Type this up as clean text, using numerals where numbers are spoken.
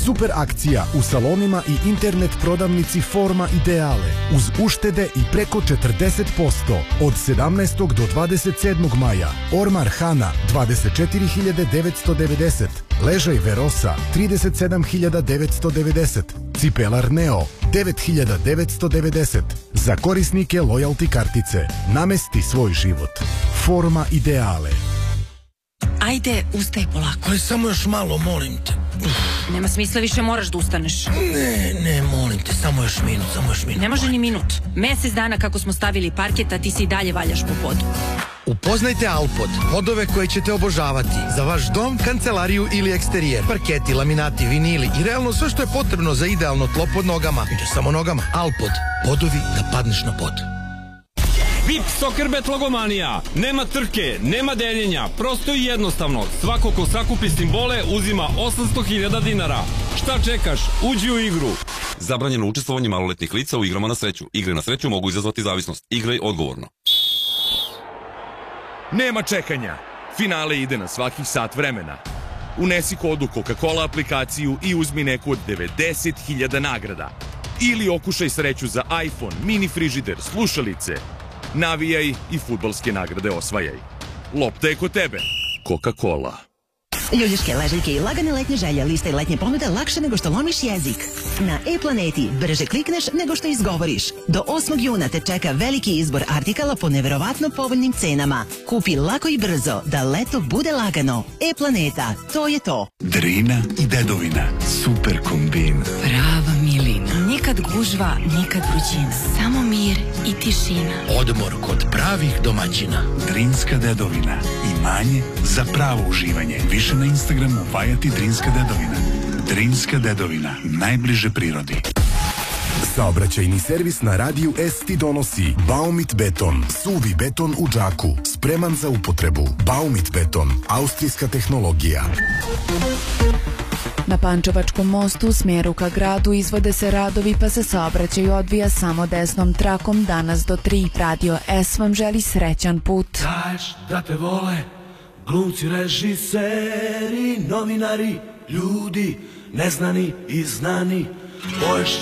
Super akcija u salonima i internet prodavnici Forma Ideale uz uštede i preko 40% od 17. do 27. maja. Ormar Hana 24.990, ležaj Verosa 37.990, cipelar Neo 9.990. Za korisnike lojalty kartice. Namesti svoj život. Forma Ideale. Ajde, ustaj polako. Ali samo još malo, molim te. Nema smisla, više moraš da ustaneš. Ne, molim te, samo još minut. Ne može ni minut. Mesec dana kako smo stavili parket, a ti se i dalje valjaš po podu. Upoznajte Alpod, podove koje ćete obožavati. Za vaš dom, kancelariju ili eksterijer. Parketi, laminati, vinili i realno sve što je potrebno za idealno tlo pod nogama. I ne samo nogama. Alpod, podovi da padneš na pod. VIP Soccerbet Logomanija. Nema trke, nema deljenja, prosto i jednostavno. Svako ko sakupi simbole uzima 800.000 dinara. Šta čekaš? Uđi u igru. Zabranjeno učestvovanje maloletnih lica u igrama na sreću. Igre na sreću mogu izazvati zavisnost. Igraj odgovorno. Nema čekanja. Finale ide na svakih sat vremena. Unesi kodu Coca-Cola aplikaciju i uzmi neku od 90.000 nagrada. Ili okušaj sreću za iPhone, mini frižider, slušalice. Navijaj i fudbalske nagrade osvajaj. Lopta je kod tebe. Coca-Cola. Ljuljaške ležaljke i lagane letnje želje, lista i letnje ponude lakše nego što lomiš jezik. Na e-planeti brže klikneš nego što izgovoriš. Do 8. juna te čeka veliki izbor artikala po neverovatno povoljnim cenama. Kupi lako i brzo da leto bude lagano. E-planeta, to je to. Drina i dedovina. Super kombin. Prava milina. Nikad gužva, nikad vrućina. Samo mir i tišina. Odmor kod pravih domaćina. Drinska dedovina. Imanje za pravo uživanje. Više na Instagramu Vajati Drinska dedovina. Drinska dedovina. Najbliže prirodi. Saobraćajni servis na radiju S ti donosi Baumit beton, suvi beton u džaku, spreman za upotrebu. Baumit beton, austrijska tehnologija. Na Pančevačkom mostu u smjeru ka gradu izvode se radovi pa se saobraćaj odvija samo desnom trakom danas do 3. Radio S vam želi srećan put. Znaš da te vole glumci, režiseri, novinari, ljudi neznani i znani.